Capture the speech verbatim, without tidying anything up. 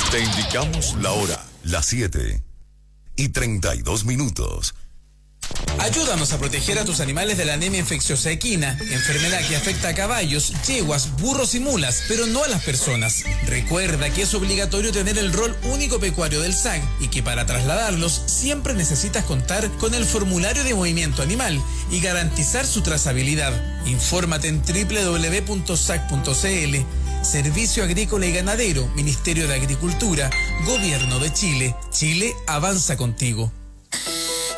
Te indicamos la hora, las siete y treinta y dos minutos. Ayúdanos a proteger a tus animales de la anemia infecciosa equina, enfermedad que afecta a caballos, yeguas, burros y mulas, pero no a las personas. Recuerda que es obligatorio tener el rol único pecuario del S A C y que para trasladarlos siempre necesitas contar con el formulario de movimiento animal y garantizar su trazabilidad. Infórmate en doble u doble u doble u punto s a c punto c l. Servicio Agrícola y Ganadero, Ministerio de Agricultura, Gobierno de Chile. Chile avanza contigo.